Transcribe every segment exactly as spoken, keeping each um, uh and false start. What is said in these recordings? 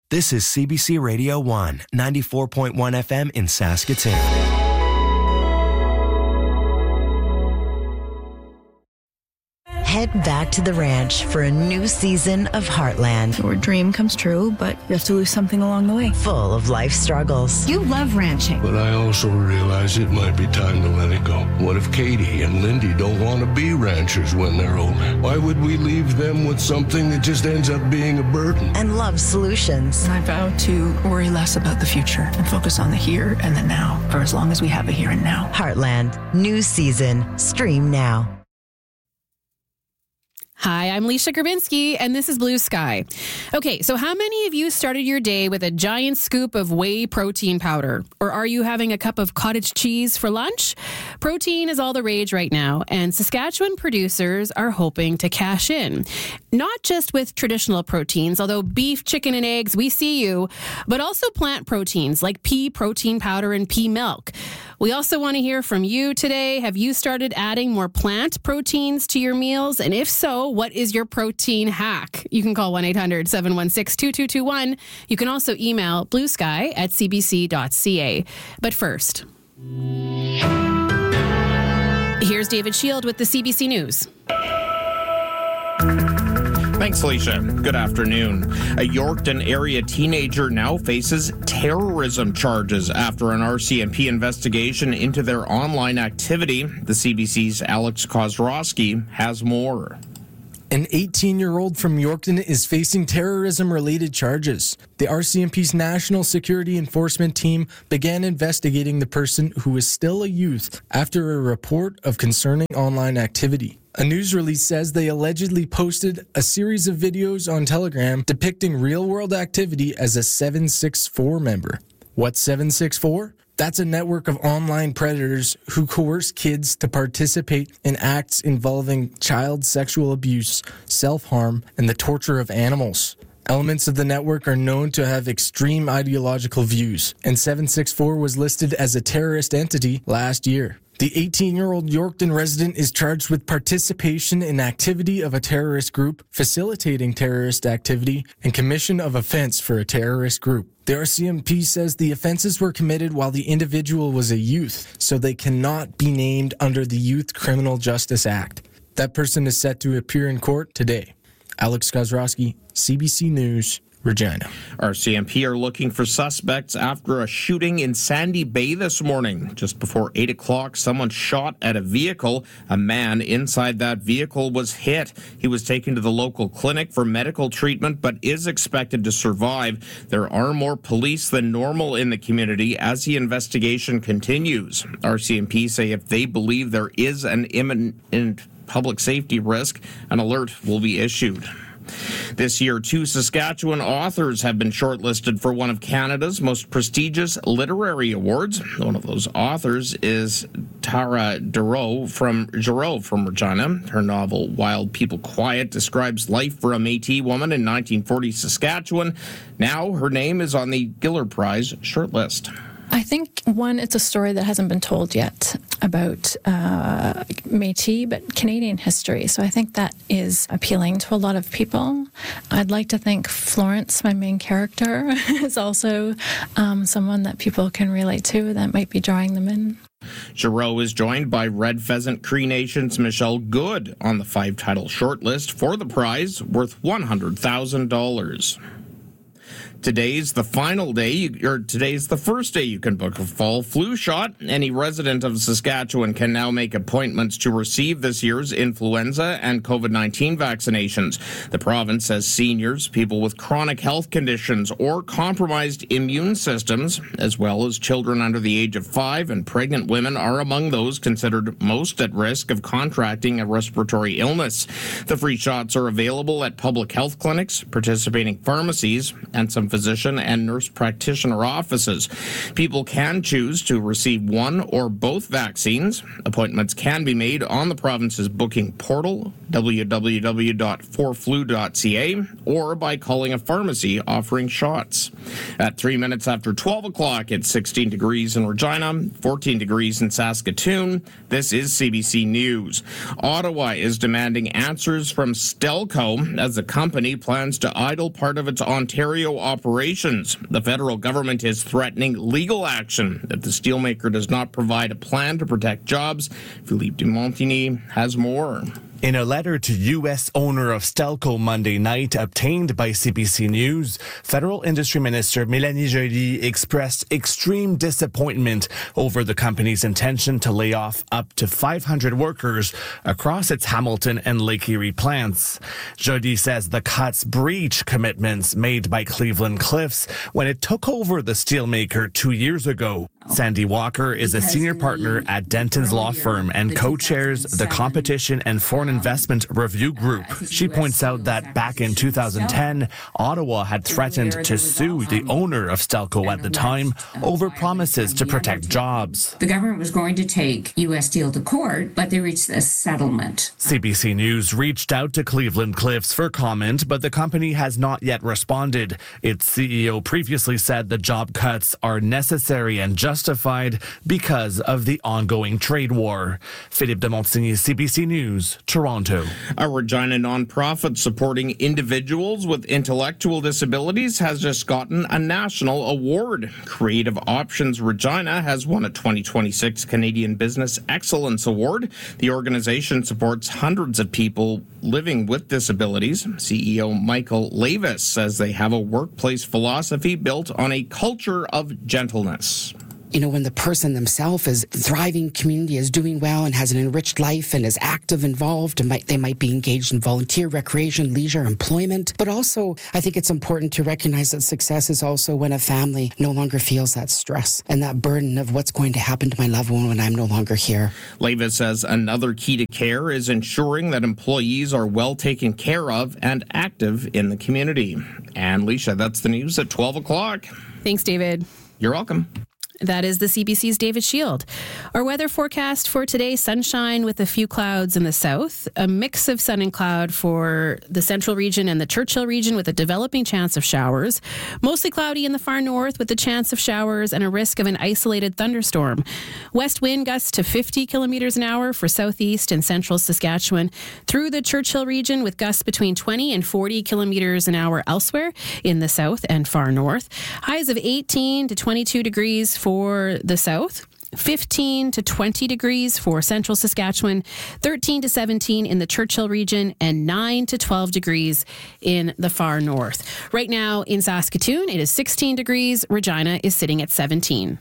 This is C B C Radio one, ninety-four point one F M in Saskatoon. Head back to the ranch for a new season of Heartland. Your dream comes true, but you have to lose something along the way. Full of life struggles. You love ranching. But I also realize it might be time to let it go. What if Katie and Lindy don't want to be ranchers when they're older? Why would we leave them with something that just ends up being a burden? And love solutions. I vow to worry less about the future and focus on the here and the now for as long as we have a here and now. Heartland, new season. Stream now. Hi, I'm Leisha Grabinski, and this is Blue Sky. Okay, so how many of you started your day with a giant scoop of whey protein powder? Or are you having a cup of cottage cheese for lunch? Protein is all the rage right now, and Saskatchewan producers are hoping to cash in. Not just with traditional proteins, although beef, chicken, and eggs, we see you, but also plant proteins like pea protein powder and pea milk. We also want to hear from you today. Have you started adding more plant proteins to your meals? And if so, what is your protein hack? You can call one eight hundred seven one six two two two one. You can also email bluesky at c b c dot c a. But first, here's David Shield with the C B C News. Thanks, Alicia. Good afternoon. A Yorkton area teenager now faces terrorism charges after an R C M P investigation into their online activity. The C B C's Alex Kozrowski has more. An eighteen-year-old from Yorkton is facing terrorism-related charges. The R C M P's National Security Enforcement Team began investigating the person who is still a youth after a report of concerning online activity. A news release says they allegedly posted a series of videos on Telegram depicting real-world activity as a seven six four member. What's seven six four? That's a network of online predators who coerce kids to participate in acts involving child sexual abuse, self-harm, and the torture of animals. Elements of the network are known to have extreme ideological views, and seven six four was listed as a terrorist entity last year. The eighteen-year-old Yorkton resident is charged with participation in activity of a terrorist group, facilitating terrorist activity, and commission of offense for a terrorist group. The R C M P says the offenses were committed while the individual was a youth, so they cannot be named under the Youth Criminal Justice Act. That person is set to appear in court today. Alex Kozrowski, C B C News, Regina. R C M P are looking for suspects after a shooting in Sandy Bay this morning. Just before eight o'clock, someone shot at a vehicle. A man inside that vehicle was hit. He was taken to the local clinic for medical treatment, but is expected to survive. There are more police than normal in the community as the investigation continues. R C M P say if they believe there is an imminent public safety risk, an alert will be issued. This year, two Saskatchewan authors have been shortlisted for one of Canada's most prestigious literary awards. One of those authors is Tara Giroux from Giroux from Regina. Her novel, Wild People Quiet, describes life for a Métis woman in nineteen forty Saskatchewan. Now her name is on the Giller Prize shortlist. I think, one, it's a story that hasn't been told yet about uh, Métis, but Canadian history. So I think that is appealing to a lot of people. I'd like to think Florence, my main character, is also um, someone that people can relate to that might be drawing them in. Giroux is joined by Red Pheasant Cree Nation's Michelle Good on the five-title shortlist for the prize worth one hundred thousand dollars. Today's the final day, or today's the first day you can book a fall flu shot. Any resident of Saskatchewan can now make appointments to receive this year's influenza and COVID nineteen vaccinations. The province says seniors, people with chronic health conditions or compromised immune systems, as well as children under the age of five and pregnant women are among those considered most at risk of contracting a respiratory illness. The free shots are available at public health clinics, participating pharmacies, and some physician and nurse practitioner offices. People can choose to receive one or both vaccines. Appointments can be made on the province's booking portal, w w w dot for flu dot c a, or by calling a pharmacy offering shots. At three minutes after twelve o'clock, it's sixteen degrees in Regina, fourteen degrees in Saskatoon. This is C B C News. Ottawa is demanding answers from Stelco as the company plans to idle part of its Ontario Ontario operations. The federal government is threatening legal action if the steelmaker does not provide a plan to protect jobs. Philippe de Montigny has more. In a letter to U S owner of Stelco Monday night, obtained by C B C News, Federal Industry Minister Mélanie Joly expressed extreme disappointment over the company's intention to lay off up to five hundred workers across its Hamilton and Lake Erie plants. Joly says the cuts breach commitments made by Cleveland Cliffs when it took over the steelmaker two years ago. Sandy Walker is a senior partner at Denton's law firm and co-chairs the Competition and Foreign Investment Review Group. She points out that back in two thousand ten, Ottawa had threatened to sue the owner of Stelco at the time over promises to protect jobs. The government was going to take U S Steel to court, but they reached a settlement. C B C News reached out to Cleveland Cliffs for comment, but the company has not yet responded. Its C E O previously said the job cuts are necessary and justified because of the ongoing trade war. Philippe de Montigny, C B C News, Toronto. A Regina nonprofit supporting individuals with intellectual disabilities has just gotten a national award. Creative Options Regina has won a twenty twenty-six Canadian Business Excellence Award. The organization supports hundreds of people living with disabilities. C E O Michael Lavis says they have a workplace philosophy built on a culture of gentleness. You know, when the person themselves is thriving, community is doing well and has an enriched life and is active, involved, and might, they might be engaged in volunteer, recreation, leisure, employment. But also, I think it's important to recognize that success is also when a family no longer feels that stress and that burden of what's going to happen to my loved one when I'm no longer here. Lavis says another key to care is ensuring that employees are well taken care of and active in the community. And Leisha, that's the news at twelve o'clock. Thanks, David. You're welcome. That is the C B C's David Shield. Our weather forecast for today, sunshine with a few clouds in the south, a mix of sun and cloud for the central region and the Churchill region with a developing chance of showers. Mostly cloudy in the far north with the chance of showers and a risk of an isolated thunderstorm. West wind gusts to fifty kilometers an hour for southeast and central Saskatchewan through the Churchill region with gusts between twenty and forty kilometers an hour elsewhere in the south and far north. Highs of eighteen to twenty-two degrees for For the south, fifteen to twenty degrees for central Saskatchewan, thirteen to seventeen in the Churchill region, and nine to twelve degrees in the far north. Right now in Saskatoon, it is sixteen degrees. Regina is sitting at seventeen.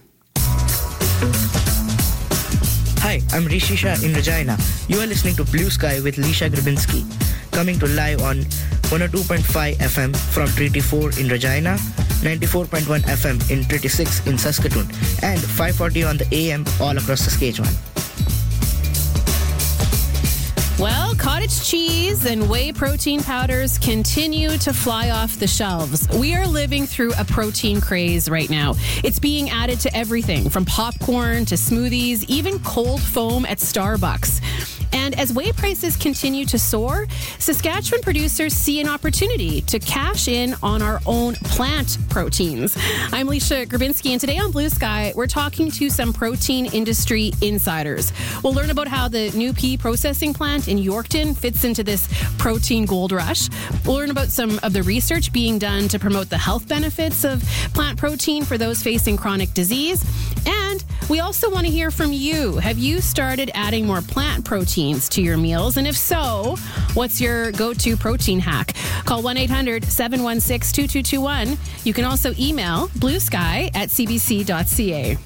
Hi, I'm Rishisha in Regina. You are listening to Blue Sky with Leisha Grabinski, coming to live on one oh two point five F M from Treaty four in Regina, ninety-four point one F M in Treaty six in Saskatoon, and five forty on the A M all across Saskatchewan. Well, cottage cheese and whey protein powders continue to fly off the shelves. We are living through a protein craze right now. It's being added to everything from popcorn to smoothies, even cold foam at Starbucks. And as whey prices continue to soar, Saskatchewan producers see an opportunity to cash in on our own plant proteins. I'm Leisha Grabinski, and today on Blue Sky, we're talking to some protein industry insiders. We'll learn about how the new pea processing plant in Yorkton fits into this protein gold rush. We'll learn about some of the research being done to promote the health benefits of plant protein for those facing chronic disease. And we also want to hear from you. Have you started adding more plant proteins to your meals? And if so, what's your go-to protein hack? Call one eight hundred seven one six two two two one. You can also email bluesky at c b c dot c a.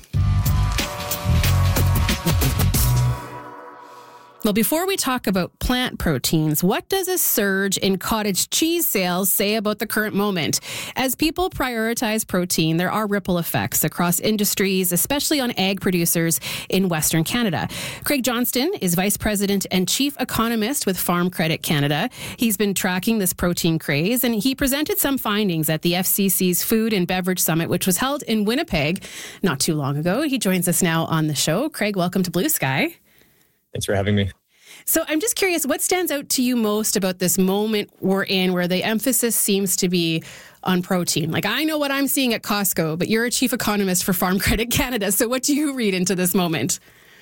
Well, before we talk about plant proteins, what does a surge in cottage cheese sales say about the current moment? As people prioritize protein, there are ripple effects across industries, especially on ag producers in Western Canada. Craig Johnston is Vice President and Chief Economist with Farm Credit Canada. He's been tracking this protein craze, and he presented some findings at the F C C's Food and Beverage Summit, which was held in Winnipeg not too long ago. He joins us now on the show. Craig, welcome to Blue Sky. Thanks for having me. So I'm just curious, what stands out to you most about this moment we're in where the emphasis seems to be on protein? Like, I know what I'm seeing at Costco, but you're a chief economist for Farm Credit Canada. So what do you read into this moment?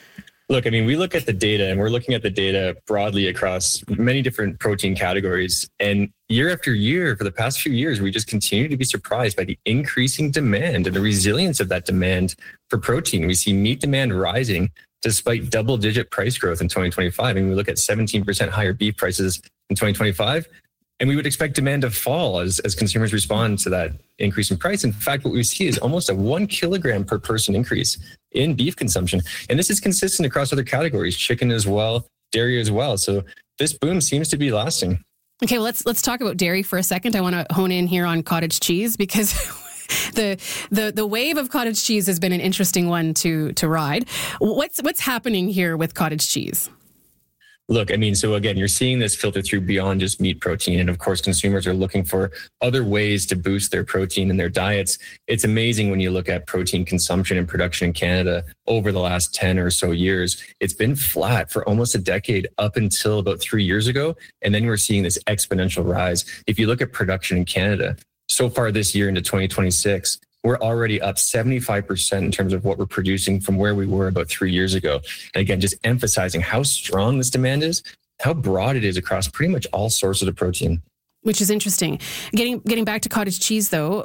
Look, I mean, we look at the data and we're looking at the data broadly across many different protein categories. And year after year, for the past few years, we just continue to be surprised by the increasing demand and the resilience of that demand for protein. We see meat demand rising despite double digit price growth in twenty twenty-five. And we look at seventeen percent higher beef prices in twenty twenty-five. And we would expect demand to fall as, as consumers respond to that increase in price. In fact, what we see is almost a one kilogram per person increase in beef consumption. And this is consistent across other categories, chicken as well, dairy as well. So this boom seems to be lasting. Okay, well, let's let's talk about dairy for a second. I want to hone in here on cottage cheese because the the the wave of cottage cheese has been an interesting one to to ride. What's what's happening here with cottage cheese? Look, I mean, so again, you're seeing this filter through beyond just meat protein. And of course, consumers are looking for other ways to boost their protein in their diets. It's amazing when you look at protein consumption and production in Canada over the last ten or so years. It's been flat for almost a decade up until about three years ago. And then we're seeing this exponential rise. If you look at production in Canada, so far this year into twenty twenty-six, we're already up seventy-five percent in terms of what we're producing from where we were about three years ago. And again, just emphasizing how strong this demand is, how broad it is across pretty much all sources of protein. Which is interesting. Getting getting back to cottage cheese, though,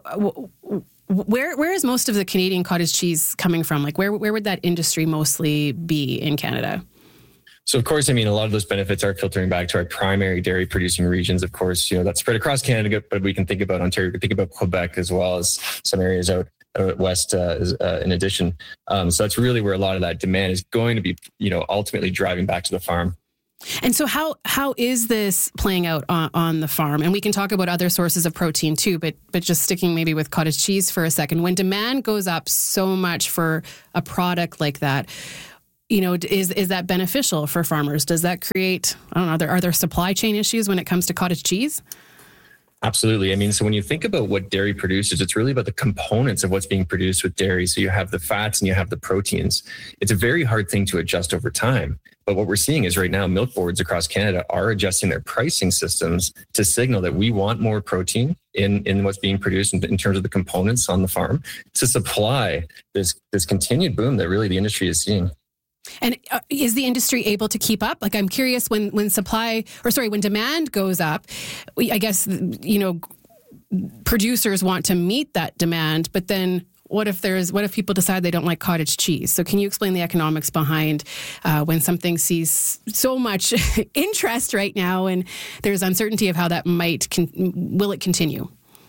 where where is most of the Canadian cottage cheese coming from? Like, where where would that industry mostly be in Canada? So, of course, I mean, a lot of those benefits are filtering back to our primary dairy producing regions. Of course, you know, that's spread across Canada, but we can think about Ontario, we can think about Quebec as well as some areas out, out west uh, uh, in addition. Um, so that's really where a lot of that demand is going to be, you know, ultimately driving back to the farm. And so how how is this playing out on, on the farm? And we can talk about other sources of protein too, but but just sticking maybe with cottage cheese for a second. When demand goes up so much for a product like that, you know, is is that beneficial for farmers? Does that create, I don't know, are there, are there supply chain issues when it comes to cottage cheese? Absolutely. I mean, so when you think about what dairy produces, it's really about the components of what's being produced with dairy. So you have the fats and you have the proteins. It's a very hard thing to adjust over time. But what we're seeing is right now, milk boards across Canada are adjusting their pricing systems to signal that we want more protein in, in what's being produced in, in terms of the components on the farm to supply this, this continued boom that really the industry is seeing. And uh, is the industry able to keep up? Like, I'm curious when, when supply, or sorry, when demand goes up, we, I guess, you know, producers want to meet that demand, but then what if there's, what if people decide they don't like cottage cheese? So can you explain the economics behind uh, when something sees so much interest right now and there's uncertainty of how that might, con- will it continue?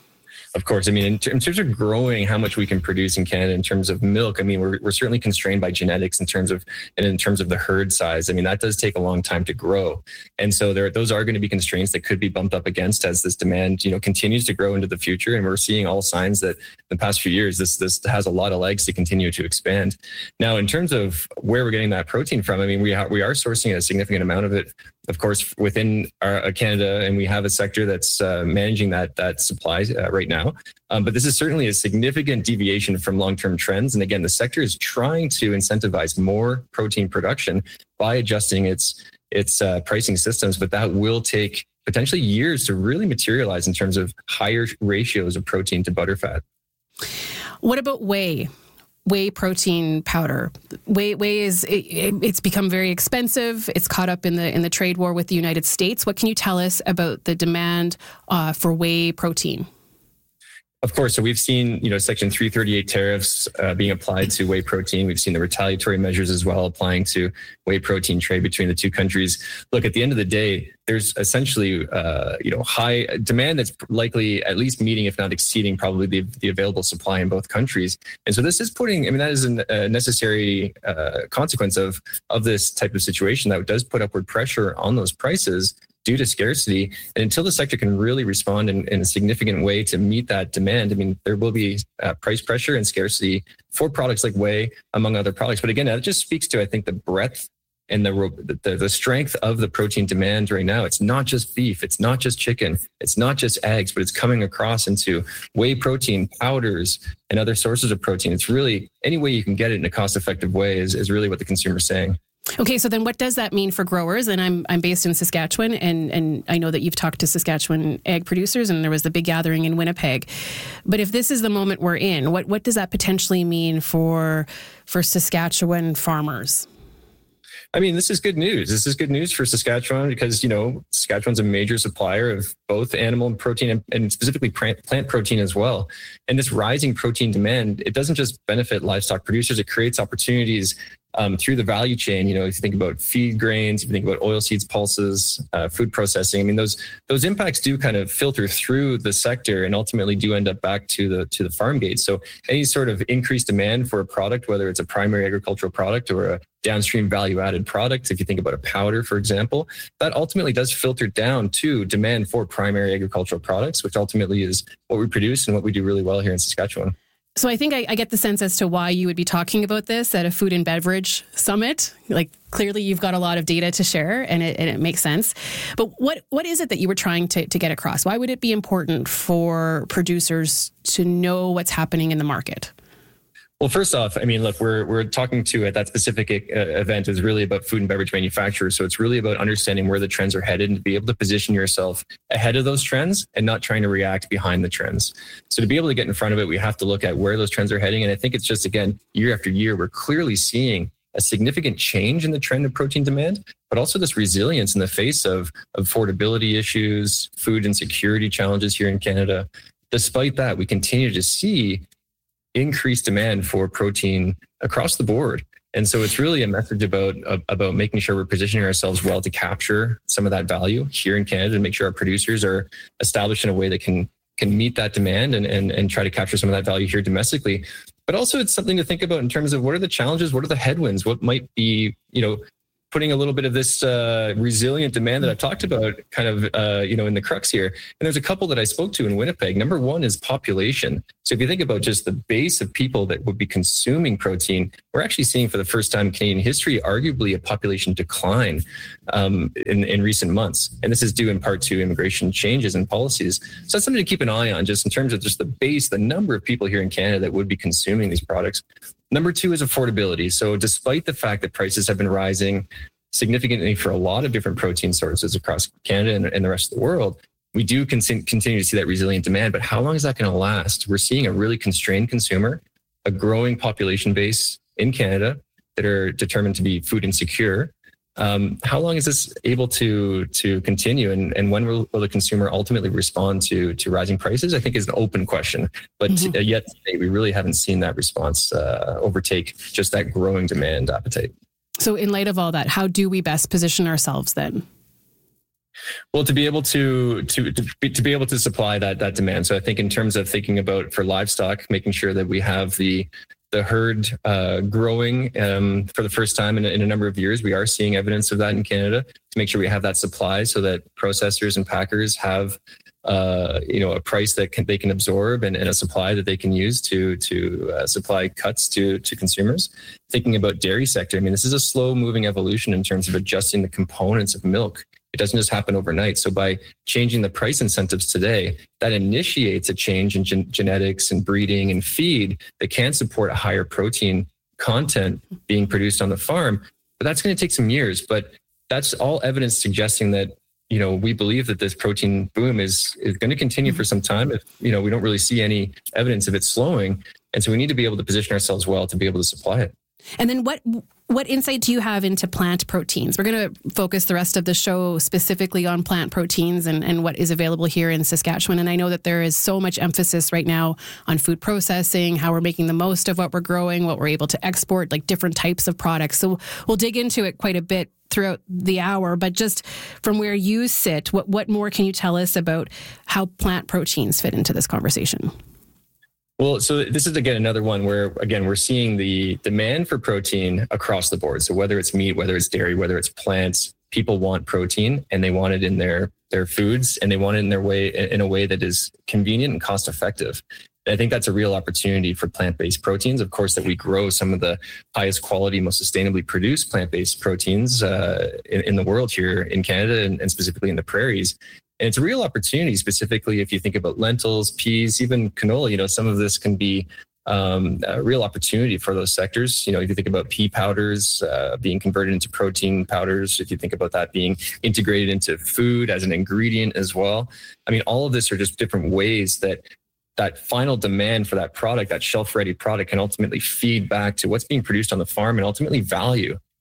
Of course. I mean, in, t- in terms of growing how much we can produce in Canada in terms of milk, I mean, we're we're certainly constrained by genetics in terms of, and in terms of the herd size. I mean, that does take a long time to grow. And so there, those are going to be constraints that could be bumped up against as this demand, you know, continues to grow into the future. And we're seeing all signs that in the past few years, this, this has a lot of legs to continue to expand. Now, in terms of where we're getting that protein from, I mean, we, ha- we are sourcing a significant amount of it, of course, within our, uh, Canada, and we have a sector that's uh, managing that, that supply uh, right now. Um, but this is certainly a significant deviation from long-term trends. And again, the sector is trying to incentivize more protein production by adjusting its its uh, pricing systems. But that will take potentially years to really materialize in terms of higher ratios of protein to butterfat. What about whey? Whey protein powder. Whey, whey is it, it's become very expensive. It's caught up in the in the trade war with the United States. What can you tell us about the demand uh, for whey protein? Of course. So we've seen, you know, Section three thirty-eight tariffs uh, being applied to whey protein. We've seen the retaliatory measures as well applying to whey protein trade between the two countries. Look, at the end of the day, there's essentially, uh, you know, high demand that's likely at least meeting, if not exceeding, probably the, the available supply in both countries. And so this is putting, I mean, that is a necessary uh, consequence of, of this type of situation that does put upward pressure on those prices due to scarcity. And until the sector can really respond in, in a significant way to meet that demand, I mean, there will be uh, price pressure and scarcity for products like whey, among other products. But again, that just speaks to, I think, the breadth and the, the the strength of the protein demand right now. It's not just beef, it's not just chicken, it's not just eggs, but it's coming across into whey protein, powders, and other sources of protein. It's really any way you can get it in a cost-effective way is, is really what the consumer's saying. Okay, so then what does that mean for growers? And I'm I'm based in Saskatchewan, and, and I know that you've talked to Saskatchewan egg producers, and there was the big gathering in Winnipeg. But if this is the moment we're in, what, what does that potentially mean for for Saskatchewan farmers? I mean, this is good news. This is good news for Saskatchewan because, you know, Saskatchewan's a major supplier of both animal protein and, and specifically plant protein as well. And this rising protein demand, it doesn't just benefit livestock producers, it creates opportunities um, through the value chain. You know, if you think about feed grains, if you think about oil seeds, pulses, uh, food processing, I mean, those those impacts do kind of filter through the sector and ultimately do end up back to the to the farm gate. So any sort of increased demand for a product, whether it's a primary agricultural product or a downstream value-added product, if you think about a powder, for example, that ultimately does filter down to demand for primary agricultural products, which ultimately is what we produce and what we do really well here in Saskatchewan. So I think I, I get the sense as to why you would be talking about this at a food and beverage summit. Like, clearly you've got a lot of data to share and it, and it makes sense. But what what is it that you were trying to, to get across? Why would it be important for producers to know what's happening in the market? Well, first off, I mean, look, we're we're talking to at that specific uh, event is really about food and beverage manufacturers. So it's really about understanding where the trends are headed and to be able to position yourself ahead of those trends and not trying to react behind the trends. So to be able to get in front of it, we have to look at where those trends are heading. And I think it's just, again, year after year, we're clearly seeing a significant change in the trend of protein demand, but also this resilience in the face of affordability issues, food insecurity challenges here in Canada. Despite that, we continue to see increased demand for protein across the board. And so it's really a message about, about making sure we're positioning ourselves well to capture some of that value here in Canada and make sure our producers are established in a way that can, can meet that demand and, and, and try to capture some of that value here domestically. But also it's something to think about in terms of what are the challenges, what are the headwinds, what might be, you know, putting a little bit of this uh, resilient demand that I've talked about kind of, uh, you know, in the crux here. And there's a couple that I spoke to in Winnipeg. Number one is population. So if you think about just the base of people that would be consuming protein, we're actually seeing for the first time in Canadian history, arguably a population decline um, in, in recent months. And this is due in part to immigration changes and policies. So that's something to keep an eye on just in terms of just the base, the number of people here in Canada that would be consuming these products. Number two is affordability. So despite the fact that prices have been rising significantly for a lot of different protein sources across Canada and, and the rest of the world, we do con- continue to see that resilient demand. But how long is that going to last? We're seeing a really constrained consumer, a growing population base in Canada that are determined to be food insecure. Um, how long is this able to to continue, and, and when will, will the consumer ultimately respond to to rising prices? I think is an open question, but mm-hmm. yet today we really haven't seen that response uh, overtake just that growing demand appetite. So in light of all that, how do we best position ourselves then? Well, to be able to to to be, to be able to supply that that demand. So I think in terms of thinking about for livestock, making sure that we have the the herd uh, growing um, for the first time in a, in a number of years. We are seeing evidence of that in Canada to make sure we have that supply so that processors and packers have uh, you know a price that can, they can absorb and, and a supply that they can use to to uh, supply cuts to to consumers. Thinking about dairy sector, I mean, this is a slow moving evolution in terms of adjusting the components of milk. It doesn't just happen overnight. So by changing the price incentives today, that initiates a change in gen- genetics and breeding and feed that can support a higher protein content being produced on the farm. But that's going to take some years. But that's all evidence suggesting that, you know, we believe that this protein boom is, is going to continue for some time. If, you know, we don't really see any evidence of it slowing. And so we need to be able to position ourselves well to be able to supply it. And then what what insight do you have into plant proteins? We're going to focus the rest of the show specifically on plant proteins and, and what is available here in Saskatchewan. And I know that there is so much emphasis right now on food processing, how we're making the most of what we're growing, what we're able to export, like different types of products. So we'll dig into it quite a bit throughout the hour. But just from where you sit, what, what more can you tell us about how plant proteins fit into this conversation? Well, so this is, again, another one where, again, we're seeing the demand for protein across the board. So whether it's meat, whether it's dairy, whether it's plants, people want protein and they want it in their, their foods and they want it in their way, in a way that is convenient and cost effective. And I think that's a real opportunity for plant-based proteins. Of course, that we grow some of the highest quality, most sustainably produced plant-based proteins uh, in, in the world here in Canada and, and specifically in the prairies. And it's a real opportunity, specifically if you think about lentils, peas, even canola. You know, some of this can be um, a real opportunity for those sectors. You know, if you think about pea powders uh, being converted into protein powders, if you think about that being integrated into food as an ingredient as well. I mean, all of this are just different ways that that final demand for that product, that shelf-ready product, can ultimately feed back to what's being produced on the farm and ultimately value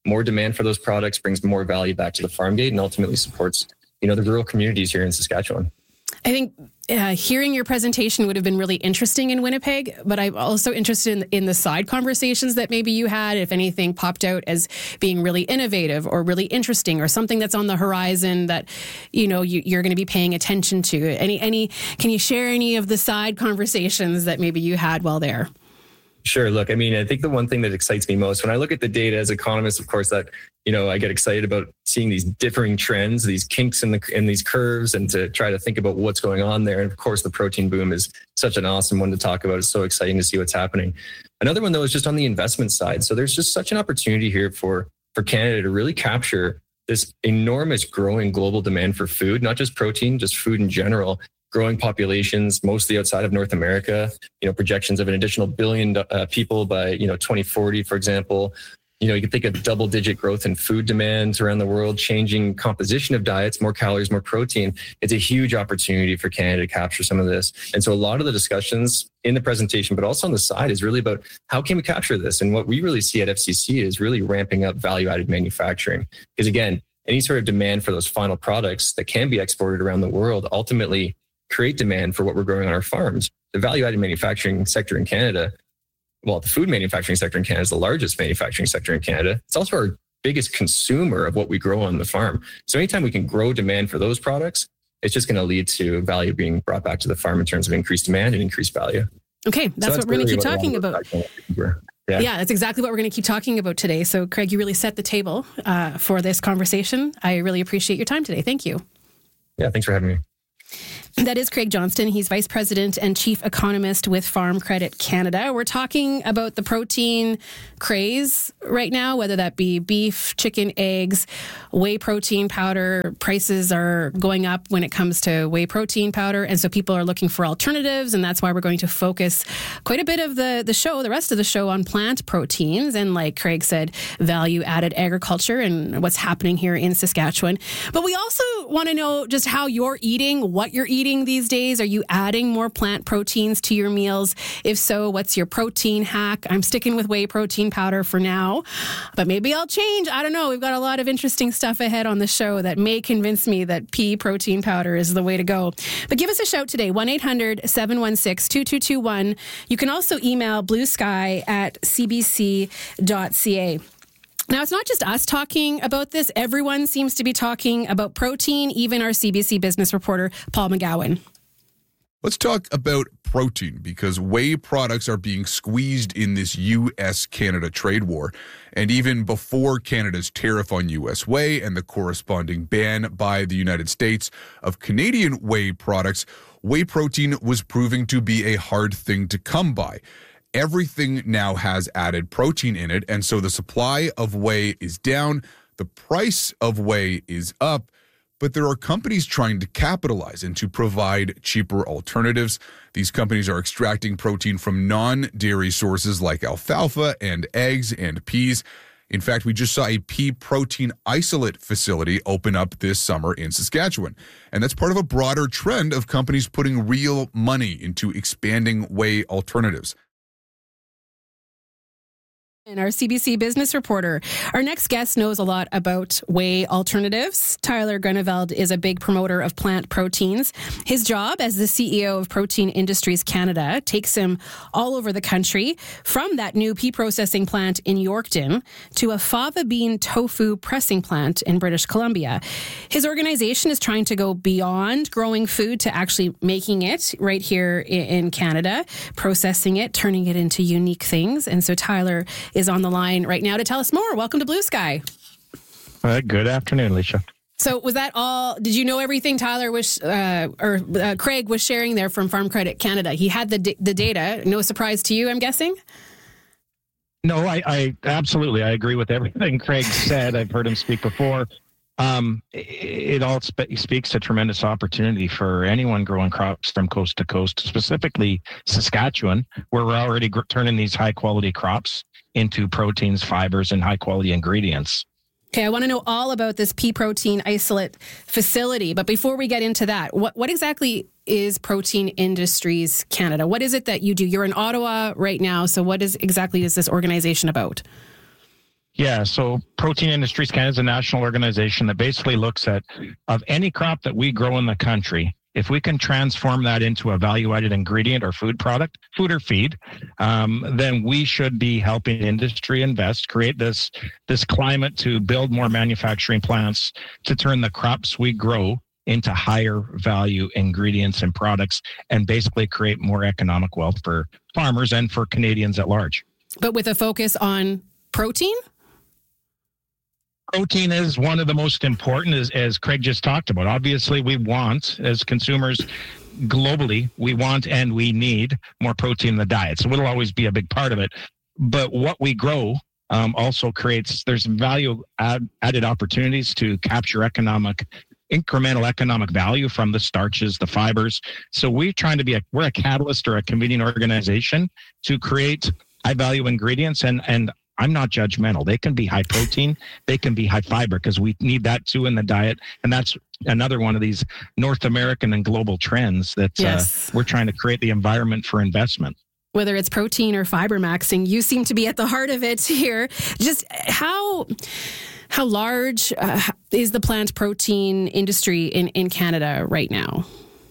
more demand for those products brings more value back to the farm gate and ultimately supports, you know, the rural communities here in Saskatchewan. I think uh, hearing your presentation would have been really interesting in Winnipeg, but I'm also interested in, in the side conversations that maybe you had, if anything popped out as being really innovative or really interesting or something that's on the horizon that, you know, you, you're going to be paying attention to. Any, any, can you share any of the side conversations that maybe you had while there? Sure. Look, I mean, I think the one thing that excites me most when I look at the data as economists, of course, that, you know, I get excited about seeing these differing trends, these kinks in the in these curves, and to try to think about what's going on there. And of course, the protein boom is such an awesome one to talk about. It's so exciting to see what's happening. Another one, though, is just on the investment side. So there's just such an opportunity here for for Canada to really capture this enormous growing global demand for food, not just protein, just food in general. Growing populations, mostly outside of North America, you know, projections of an additional billion uh, people by, you know, twenty forty, for example. You know, you can think of double digit growth in food demands around the world, changing composition of diets, more calories, more protein. It's a huge opportunity for Canada to capture some of this. And so a lot of the discussions in the presentation, but also on the side, is really about how can we capture this? And what we really see at F C C is really ramping up value added manufacturing. Because again, any sort of demand for those final products that can be exported around the world ultimately create demand for what we're growing on our farms. The value-added manufacturing sector in Canada, well, the food manufacturing sector in Canada is the largest manufacturing sector in Canada. It's also our biggest consumer of what we grow on the farm. So anytime we can grow demand for those products, it's just going to lead to value being brought back to the farm in terms of increased demand and increased value. Okay, that's, so that's what we're going to keep talking about. Yeah. yeah, that's exactly what we're going to keep talking about today. So, Craig, you really set the table uh, for this conversation. I really appreciate your time today. Thank you. Yeah, thanks for having me. That is Craig Johnston. He's Vice President and Chief Economist with Farm Credit Canada. We're talking about the protein craze right now, whether that be beef, chicken, eggs, whey protein powder. Prices are going up when it comes to whey protein powder. And so people are looking for alternatives. And that's why we're going to focus quite a bit of the, the show, the rest of the show, on plant proteins. And like Craig said, value added agriculture and what's happening here in Saskatchewan. But we also want to know just how you're eating, what you're eating these days. Are you adding more plant proteins to your meals? If so, what's your protein hack? I'm sticking with whey protein powder for now, but maybe I'll change. I don't know. We've got a lot of interesting stuff ahead on the show that may convince me that pea protein powder is the way to go. But give us a shout today, one eight hundred seven one six two two two one. You can also email bluesky at c b c dot c a. Now, it's not just us talking about this. Everyone seems to be talking about protein, even our C B C business reporter, Paul McGowan. Let's talk about protein, because whey products are being squeezed in this U S Canada trade war. And even before Canada's tariff on U S whey and the corresponding ban by the United States of Canadian whey products, whey protein was proving to be a hard thing to come by. Everything now has added protein in it, and so the supply of whey is down, the price of whey is up, but there are companies trying to capitalize and to provide cheaper alternatives. These companies are extracting protein from non-dairy sources like alfalfa and eggs and peas. In fact, we just saw a pea protein isolate facility open up this summer in Saskatchewan. And that's part of a broader trend of companies putting real money into expanding whey alternatives. And our C B C business reporter. Our next guest knows a lot about whey alternatives. Tyler Groeneveld is a big promoter of plant proteins. His job as the C E O of Protein Industries Canada takes him all over the country, from that new pea processing plant in Yorkton to a fava bean tofu pressing plant in British Columbia. His organization is trying to go beyond growing food to actually making it right here in Canada, processing it, turning it into unique things. And so Tyler is on the line right now to tell us more. Welcome to Blue Sky. Uh, good afternoon, Alicia. So was that all? Did you know everything Tyler was, uh, or uh, Craig was sharing there from Farm Credit Canada? He had the d- the data. No surprise to you, I'm guessing? No, I, I absolutely. I agree with everything Craig said. I've heard him speak before. Um, it, it all spe- speaks to tremendous opportunity for anyone growing crops from coast to coast, specifically Saskatchewan, where we're already gr- turning these high quality crops into proteins, fibers, and high quality ingredients. Okay, I want to know all about this pea protein isolate facility. But before we get into that, what, what exactly is Protein Industries Canada? What is it that you do? You're in Ottawa right now, so what is exactly is this organization about? Yeah, so Protein Industries Canada is a national organization that basically looks at of any crop that we grow in the country. If we can transform that into a value-added ingredient or food product, food or feed, um, then we should be helping industry invest, create this this climate to build more manufacturing plants to turn the crops we grow into higher value ingredients and products, and basically create more economic wealth for farmers and for Canadians at large. But with a focus on protein? Protein is one of the most important, as, as Craig just talked about. Obviously, we want, as consumers globally, we want and we need more protein in the diet. So it'll always be a big part of it. But what we grow um, also creates, there's value add, added opportunities to capture economic, incremental economic value from the starches, the fibers. So we're trying to be a, we're a catalyst or a convening organization to create high value ingredients, and, and I'm not judgmental. They can be high protein, they can be high fiber, because we need that too in the diet. And that's another one of these North American and global trends that yes. uh, we're trying to create the environment for investment. Whether it's protein or fiber maxing, you seem to be at the heart of it here. Just how how large uh, is the plant protein industry in, in Canada right now?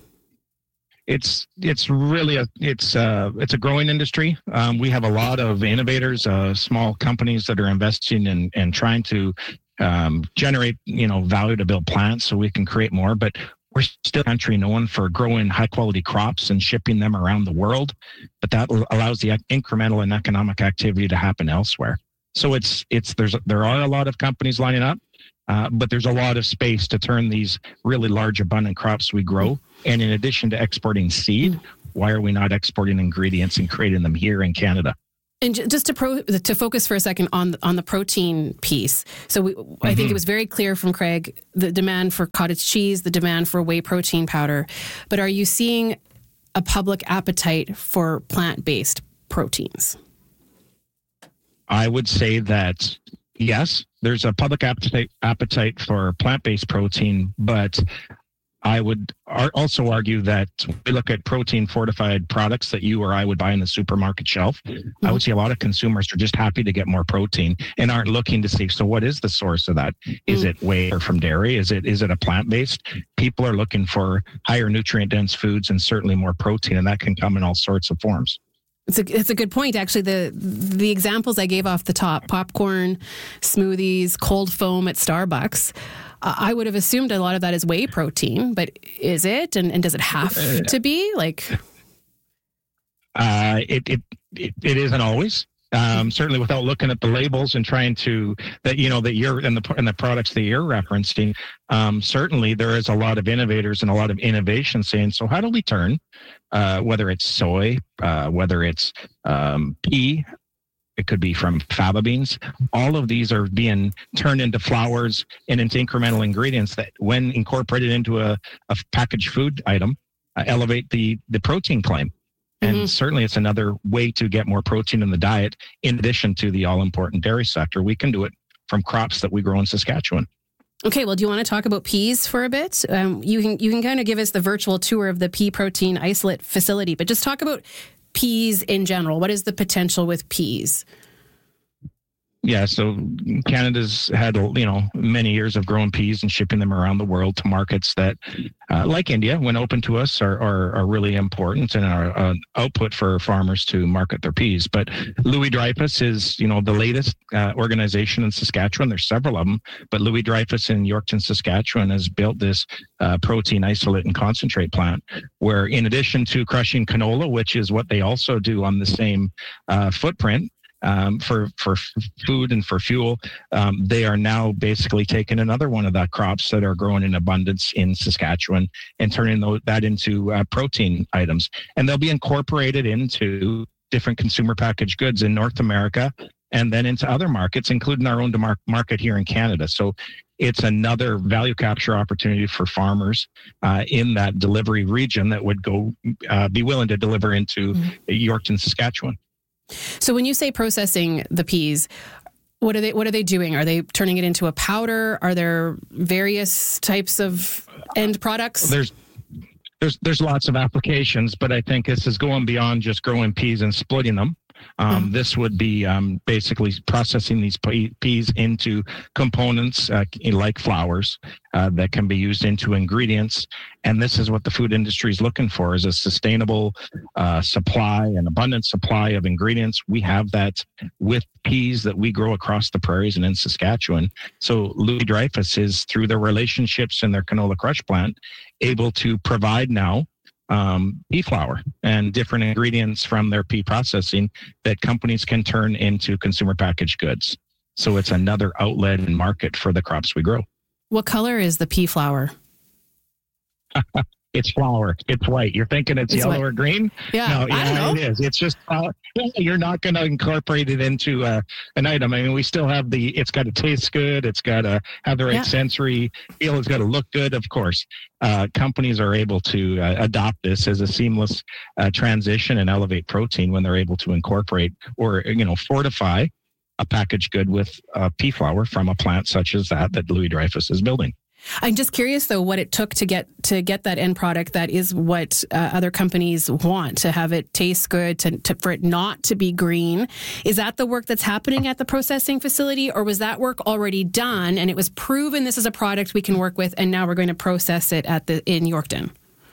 It's it's really a it's uh it's a growing industry. Um, we have a lot of innovators, uh, small companies that are investing in and trying to um, generate you know value to build plants so we can create more. But we're still a country known for growing high quality crops and shipping them around the world. But that allows the incremental and economic activity to happen elsewhere. So it's it's there's there are a lot of companies lining up. Uh, but there's a lot of space to turn these really large, abundant crops we grow. And in addition to exporting seed, why are we not exporting ingredients and creating them here in Canada? And just to pro, to focus for a second on on the protein piece. So we, mm-hmm. I think it was very clear from Craig, the demand for cottage cheese, the demand for whey protein powder. But are you seeing a public appetite for plant-based proteins? I would say that yes, there's a public appetite appetite for plant-based protein, but I would ar- also argue that when we look at protein fortified products that you or I would buy in the supermarket shelf, mm-hmm. I would see a lot of consumers are just happy to get more protein and aren't looking to see, so what is the source of that? Is mm-hmm. it whey or from dairy? Is it is it a plant-based? People are looking for higher nutrient-dense foods and certainly more protein, and that can come in all sorts of forms. It's a, it's a good point, actually. The the examples I gave off the top, popcorn, smoothies, cold foam at Starbucks, uh, I would have assumed a lot of that is whey protein, but is it? And, and does it have to be? Like, uh, it, it, it, it isn't always. Um, certainly without looking at the labels and trying to, that, you know, that you're in the, in the products that you're referencing, um, certainly there is a lot of innovators and a lot of innovation saying, so how do we turn, uh, whether it's soy, uh, whether it's, um, pea, it could be from faba beans. All of these are being turned into flours and into incremental ingredients that when incorporated into a, a packaged food item, uh, elevate the, the protein claim. And mm-hmm. certainly it's another way to get more protein in the diet, in addition to the all-important dairy sector. We can do it from crops that we grow in Saskatchewan. Okay, well, do you want to talk about peas for a bit? Um, you can you can kind of give us the virtual tour of the pea protein isolate facility, but just talk about peas in general. What is the potential with peas? Yeah, so Canada's had, you know, many years of growing peas and shipping them around the world to markets that, uh, like India, when open to us, are are, are really important and are an output for farmers to market their peas. But Louis Dreyfus is, you know, the latest uh, organization in Saskatchewan. There's several of them, but Louis Dreyfus in Yorkton, Saskatchewan, has built this uh, protein isolate and concentrate plant where, in addition to crushing canola, which is what they also do on the same uh, footprint, Um, for, for food and for fuel, um, they are now basically taking another one of the crops that are growing in abundance in Saskatchewan and turning those, that into uh, protein items. And they'll be incorporated into different consumer packaged goods in North America and then into other markets, including our own demar- market here in Canada. So it's another value capture opportunity for farmers uh, in that delivery region that would go uh, be willing to deliver into mm-hmm. Yorkton, Saskatchewan. So when you say processing the peas, what are they what are they doing? Are they turning it into a powder? Are there various types of end products? There's there's there's lots of applications, but I think this is going beyond just growing peas and splitting them. Um, mm. This would be um, basically processing these peas into components uh, like flours uh, that can be used into ingredients. And this is what the food industry is looking for, is a sustainable uh, supply, an abundant supply of ingredients. We have that with peas that we grow across the prairies and in Saskatchewan. So Louis Dreyfus is, through their relationships in their canola crush plant, able to provide now um, pea flour and different ingredients from their pea processing that companies can turn into consumer packaged goods. So it's another outlet and market for the crops we grow. What color is the pea flour? It's flour. It's white. You're thinking it's, it's yellow white. Or green? Yeah, no, yeah, I don't know. It is. It's just uh, you're not going to incorporate it into uh, an item. I mean, we still have the. It's got to taste good. It's got to have the right yeah. sensory feel. It's got to look good. Of course, uh, companies are able to uh, adopt this as a seamless uh, transition and elevate protein when they're able to incorporate or you know fortify a packaged good with uh, pea flour from a plant such as that that Louis Dreyfus is building. I'm just curious, though, what it took to get to get that end product that is what uh, other companies want, to have it taste good, to, to for it not to be green. Is that the work that's happening at the processing facility, or was that work already done and it was proven this is a product we can work with, and now we're going to process it at the in Yorkton?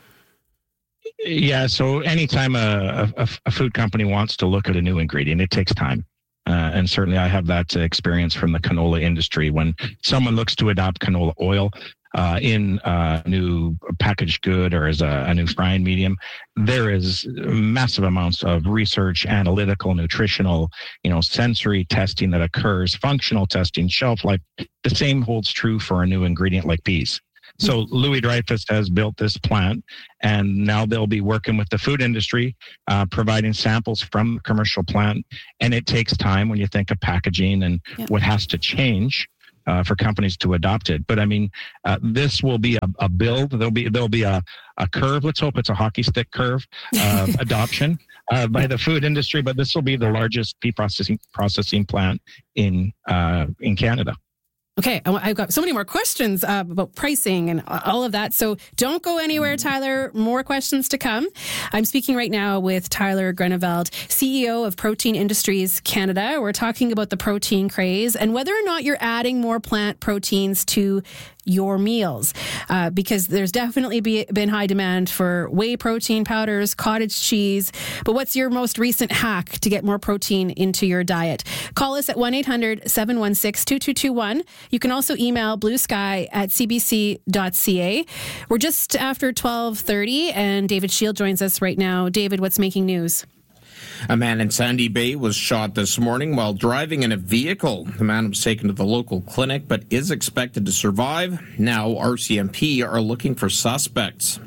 Yeah, so anytime a, a, a food company wants to look at a new ingredient, it takes time. Uh, and certainly I have that uh, experience from the canola industry. When someone looks to adopt canola oil uh, in a new packaged good or as a, a new frying medium, there is massive amounts of research, analytical, nutritional, you know, sensory testing that occurs, functional testing, shelf life. The same holds true for a new ingredient like peas. So Louis Dreyfus has built this plant, and now they'll be working with the food industry, uh, providing samples from the commercial plant. And it takes time when you think of packaging and yeah. what has to change uh, for companies to adopt it. But I mean, uh, this will be a, a build. There'll be there'll be a, a curve. Let's hope it's a hockey stick curve of adoption uh, by the food industry. But this will be the largest pea processing processing plant in uh, in Canada. Okay, I've got so many more questions uh, about pricing and all of that. So don't go anywhere, Tyler. More questions to come. I'm speaking right now with Tyler Groeneveld, C E O of Protein Industries Canada. We're talking about the protein craze and whether or not you're adding more plant proteins to your meals, uh, because there's definitely be, been high demand for whey protein powders, cottage cheese. But what's your most recent hack to get more protein into your diet? Call us at one eight hundred seven one six two two two one. You can also email bluesky at c b c dot c a. We're just after twelve thirty, and David Shield joins us right now. David, what's making news? A man in Sandy Bay was shot this morning while driving in a vehicle. The man was taken to the local clinic but is expected to survive. Now R C M P are looking for suspects.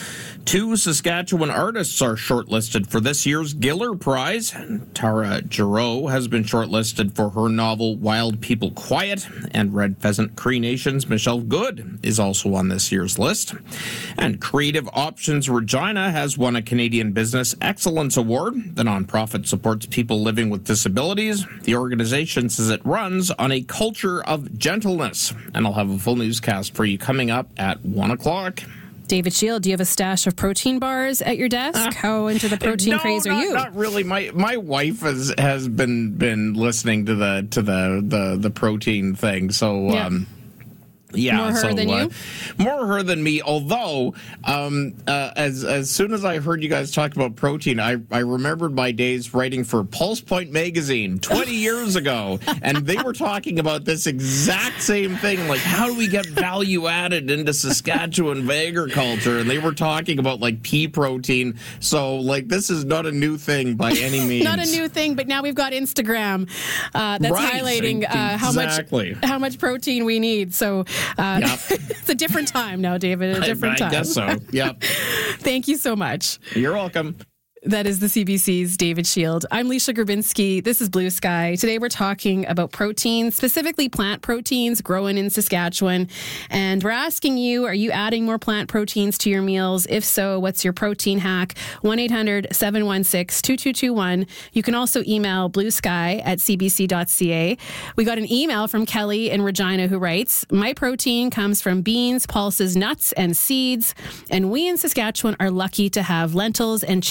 Two Saskatchewan artists are shortlisted for this year's Giller Prize. Tara Giroux has been shortlisted for her novel Wild People Quiet, and Red Pheasant Cree Nation's Michelle Good is also on this year's list. And Creative Options Regina has won a Canadian Business Excellence Award. The nonprofit supports people living with disabilities. The organization says it runs on a culture of gentleness. And I'll have a full newscast for you coming up at one o'clock. David Shield, do you have a stash of protein bars at your desk? Uh, How into the protein no, craze are not, you? Not really. My my wife has has been been listening to the to the the, the protein thing. So yeah. um Yeah, more her so, than uh, you? More her than me, although um, uh, as as soon as I heard you guys talk about protein, I, I remembered my days writing for Pulse Point magazine twenty years ago, and they were talking about this exact same thing, like how do we get value added into Saskatchewan agriculture, and they were talking about like pea protein, so like this is not a new thing by any means. Not a new thing, but now we've got Instagram uh, that's right. highlighting uh, how exactly. much how much protein we need, so Uh, yep. It's a different time now, David. A different I, I time. I guess so. Yep. Thank you so much. You're welcome. That is the C B C's David Shield. I'm Leisha Grabinski. This is Blue Sky. Today we're talking about proteins, specifically plant proteins growing in Saskatchewan. And we're asking you, are you adding more plant proteins to your meals? If so, what's your protein hack? one eight hundred seven one six two two two one. You can also email bluesky at c b c dot c a. We got an email from Kelly in Regina who writes, my protein comes from beans, pulses, nuts, and seeds. And we in Saskatchewan are lucky to have lentils and chickpeas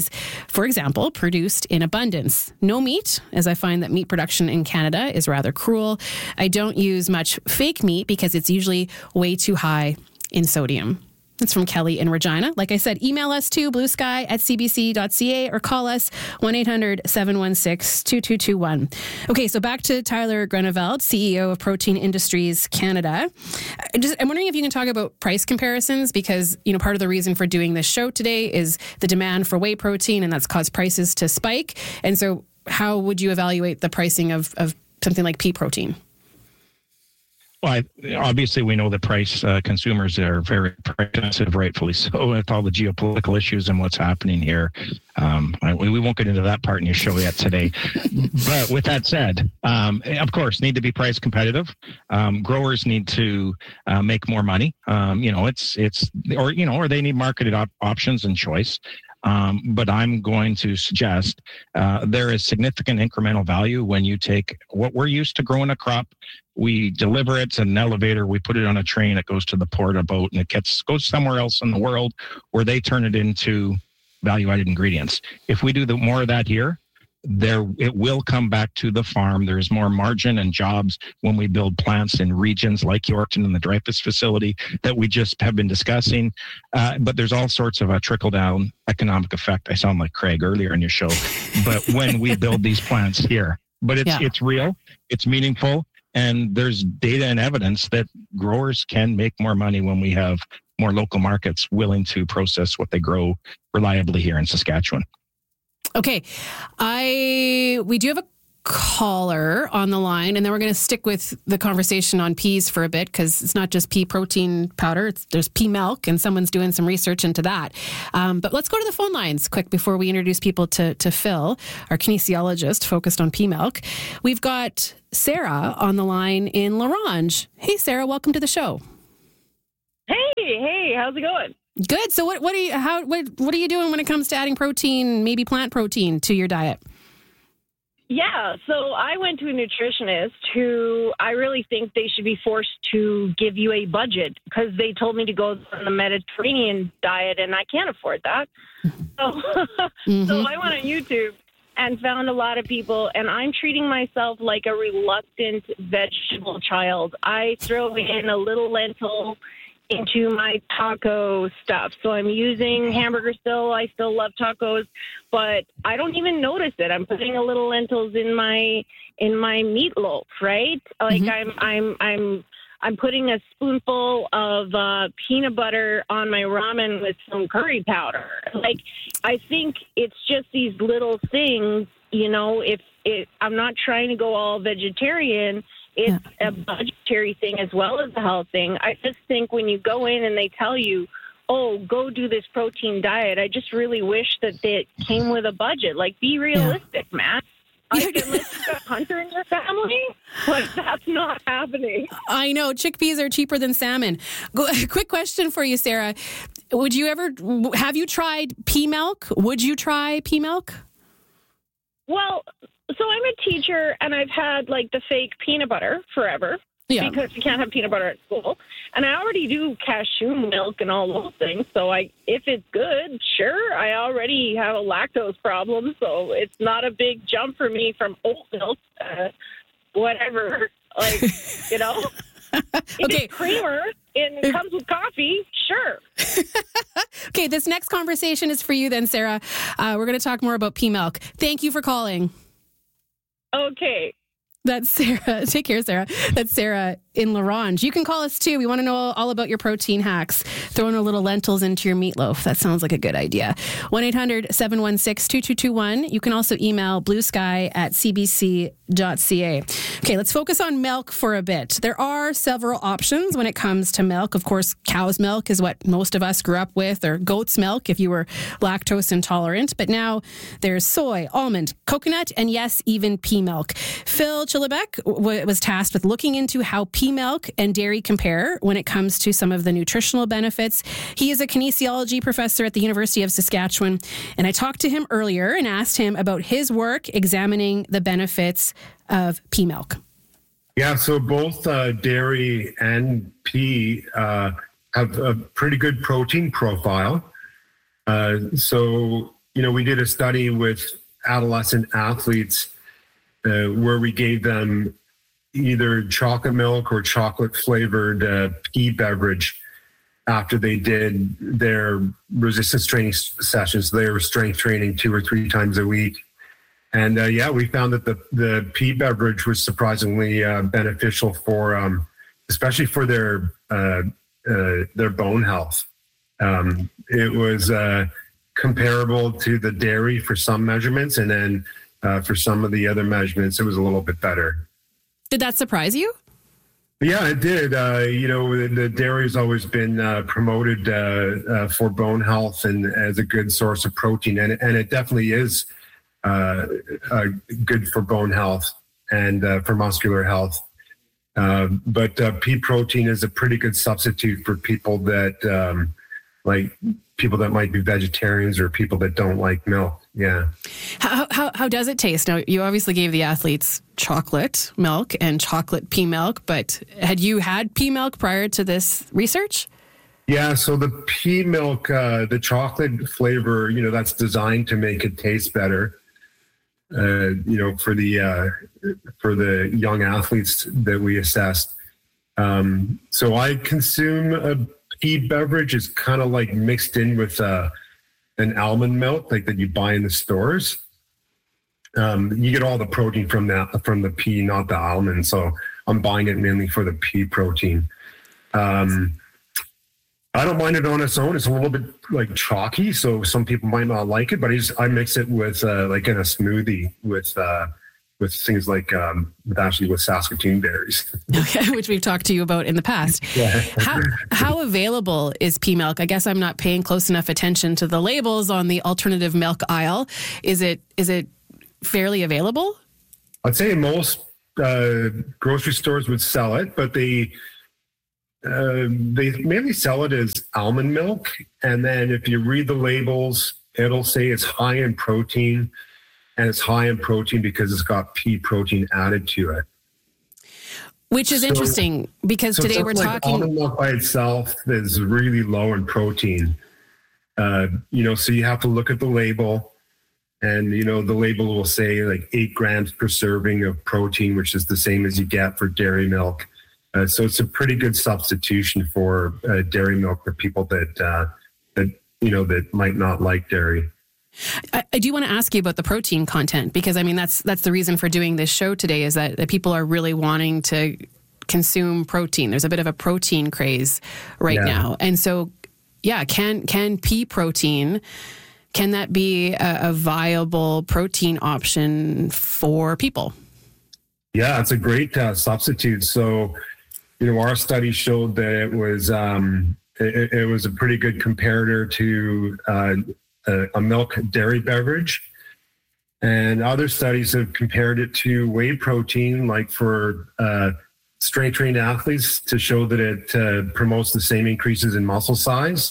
cheese, for example, produced in abundance. No meat, as I find that meat production in Canada is rather cruel. I don't use much fake meat because it's usually way too high in sodium. That's from Kelly in Regina. Like I said, email us to bluesky at c b c dot c a or call us one eight hundred seven one six two two two one. Okay, so back to Tyler Greneveld, C E O of Protein Industries Canada. Just, I'm wondering if you can talk about price comparisons because, you know, part of the reason for doing this show today is the demand for whey protein, and that's caused prices to spike. And so how would you evaluate the pricing of, of something like pea protein? Well, I, obviously, we know the price uh, consumers are very price sensitive, rightfully so, with all the geopolitical issues and what's happening here. Um, I, we won't get into that part in your show yet today. But with that said, um, of course, need to be price competitive. Um, growers need to uh, make more money. Um, you know, it's it's or you know, or they need marketed op- options and choice. Um, but I'm going to suggest uh, there is significant incremental value when you take what we're used to growing a crop, we deliver it to an elevator, we put it on a train, it goes to the port, a boat, and it gets goes somewhere else in the world where they turn it into value-added ingredients. If we do the more of that here, there it will come back to the farm. There's more margin and jobs when we build plants in regions like Yorkton and the Dreyfus facility that we just have been discussing. Uh, but there's all sorts of a trickle-down economic effect. I sound like Craig earlier in your show. But when we build these plants here, but it's yeah. it's real, it's meaningful, and there's data and evidence that growers can make more money when we have more local markets willing to process what they grow reliably here in Saskatchewan. Okay, I we do have a caller on the line, and then we're going to stick with the conversation on peas for a bit because it's not just pea protein powder, it's, there's pea milk, and someone's doing some research into that. Um, but let's go to the phone lines quick before we introduce people to, to Phil, our kinesiologist focused on pea milk. We've got Sarah on the line in La Ronge. Hey, Sarah, welcome to the show. Hey, hey, how's it going? Good. So what what are you how what what are you doing when it comes to adding protein, maybe plant protein, to your diet? Yeah, so I went to a nutritionist who I really think they should be forced to give you a budget because they told me to go on the Mediterranean diet and I can't afford that. So, mm-hmm. so I went on YouTube and found a lot of people, and I'm treating myself like a reluctant vegetable child. I throw in a little lentil into my taco stuff. So I'm using hamburger still. I still love tacos, but I don't even notice it. I'm putting a little lentils in my in my meatloaf, right? Like mm-hmm. I'm I'm I'm I'm putting a spoonful of uh, peanut butter on my ramen with some curry powder. Like I think it's just these little things, you know, if it I'm not trying to go all vegetarian. It's a budgetary thing as well as a health thing. I just think when you go in and they tell you, oh, go do this protein diet, I just really wish that it came with a budget. Like, be realistic, yeah. man. I can listen to a hunter in your family, but that's not happening. I know. Chickpeas are cheaper than salmon. Quick question for you, Sarah. Would you ever, have you tried pea milk? Would you try pea milk? Well, so I'm a teacher, and I've had, like, the fake peanut butter forever yeah. because you can't have peanut butter at school. And I already do cashew milk and all those things. So I, if it's good, sure. I already have a lactose problem, so it's not a big jump for me from oat milk, uh, whatever, like, you know. If okay. it's creamer and it comes with coffee, sure. Okay, this next conversation is for you then, Sarah. Uh, we're going to talk more about pea milk. Thank you for calling. Okay. That's Sarah. Take care, Sarah. That's Sarah in La Ronge. You can call us too. We want to know all about your protein hacks. Throwing a little lentils into your meatloaf. That sounds like a good idea. one eight hundred seven one six two two two one. You can also email bluesky at c b c dot c a. Okay, let's focus on milk for a bit. There are several options when it comes to milk. Of course, cow's milk is what most of us grew up with, or goat's milk if you were lactose intolerant. But now there's soy, almond, coconut, and yes, even pea milk. Phil Chillibeck w- was tasked with looking into how pea milk and dairy compare when it comes to some of the nutritional benefits. He is a kinesiology professor at the University of Saskatchewan, and I talked to him earlier and asked him about his work examining the benefits of pea milk. Yeah, so both uh, dairy and pea uh, have a pretty good protein profile. Uh, so you know, we did a study with adolescent athletes uh, where we gave them either chocolate milk or chocolate flavored uh, pea beverage after they did their resistance training sessions. They were strength training two or three times a week. And uh, yeah, we found that the, the pea beverage was surprisingly uh, beneficial for, um, especially for their, uh, uh, their bone health. Um, it was uh, comparable to the dairy for some measurements. And then uh, for some of the other measurements, it was a little bit better. Did that surprise you? Yeah, it did. Uh, you know, the, the dairy has always been uh, promoted uh, uh, for bone health and as a good source of protein. And, and it definitely is uh, uh, good for bone health and uh, for muscular health. Uh, but uh, pea protein is a pretty good substitute for people that, um, like people that might be vegetarians or people that don't like milk. Yeah. How, how, how does it taste? Now, you obviously gave the athletes chocolate milk and chocolate pea milk, but had you had pea milk prior to this research? Yeah. So the pea milk, uh, the chocolate flavor, you know, that's designed to make it taste better. Uh, you know, for the, uh, for the young athletes that we assessed. Um, so I consume a pea beverage is kind of like mixed in with, uh, an almond milk like that you buy in the stores. Um, you get all the protein from that, from the pea, not the almond. So I'm buying it mainly for the pea protein. Um, I don't mind it on its own. It's a little bit like chalky, so some people might not like it, but I just, I mix it with uh, like in a smoothie with, uh, with things like, um, with actually with Saskatoon berries. Okay, which we've talked to you about in the past. Yeah. How how available is pea milk? I guess I'm not paying close enough attention to the labels on the alternative milk aisle. Is it is it fairly available? I'd say most uh, grocery stores would sell it, but they uh, they mainly sell it as almond milk. And then if you read the labels, it'll say it's high in protein. And it's high in protein because it's got pea protein added to it. Which is so, interesting because so today we're like talking... almond milk by itself is really low in protein. Uh, you know, so you have to look at the label and, you know, the label will say like eight grams per serving of protein, which is the same as you get for dairy milk. Uh, so it's a pretty good substitution for uh, dairy milk for people that, uh, that, you know, that might not like dairy. I, I do want to ask you about the protein content because I mean that's that's the reason for doing this show today is that, that people are really wanting to consume protein. There's a bit of a protein craze right yeah. now, and so yeah, can can pea protein can that be a, a viable protein option for people? Yeah, it's a great uh, substitute. So you know, our study showed that it was um, it, it was a pretty good comparator to. Uh, A, a milk dairy beverage. And other studies have compared it to whey protein, like for uh, strength trained athletes to show that it uh, promotes the same increases in muscle size.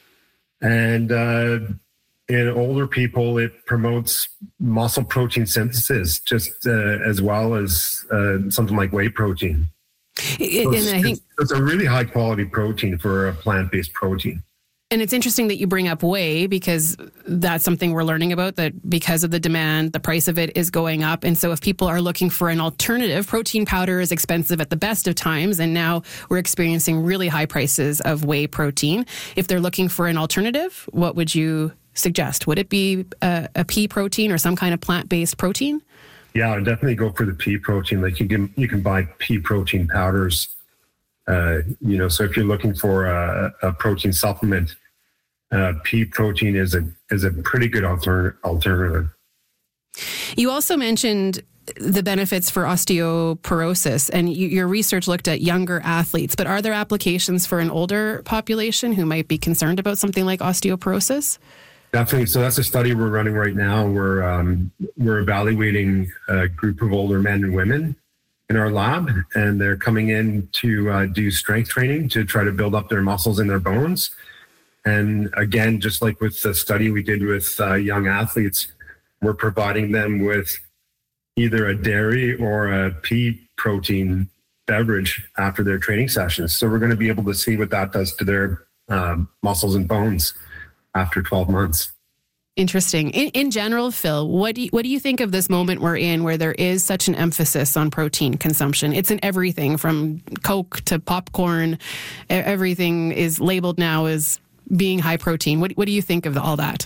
And uh, in older people, it promotes muscle protein synthesis just uh, as well as uh, something like whey protein. It, so and it's, I think it's a really high quality protein for a plant-based protein. And it's interesting that you bring up whey because that's something we're learning about, that because of the demand, the price of it is going up. And so if people are looking for an alternative, protein powder is expensive at the best of times. And now we're experiencing really high prices of whey protein. If they're looking for an alternative, what would you suggest? Would it be a, a pea protein or some kind of plant-based protein? Yeah, I'd definitely go for the pea protein. Like you can, you can buy pea protein powders. Uh, you know, so if you're looking for a, a protein supplement, uh, pea protein is a is a pretty good alter, alternative. You also mentioned the benefits for osteoporosis, and you, your research looked at younger athletes. But are there applications for an older population who might be concerned about something like osteoporosis? Definitely. So that's a study we're running right now. We're um, we're evaluating a group of older men and women in our lab, and they're coming in to uh, do strength training to try to build up their muscles and their bones. And again, just like with the study we did with uh, young athletes, we're providing them with either a dairy or a pea protein beverage after their training sessions. So we're going to be able to see what that does to their um, muscles and bones after twelve months. Interesting. In, in general, Phil, what do you, what do you think of this moment we're in where there is such an emphasis on protein consumption? It's in everything from Coke to popcorn. Everything is labeled now as being high protein. What, what do you think of all that?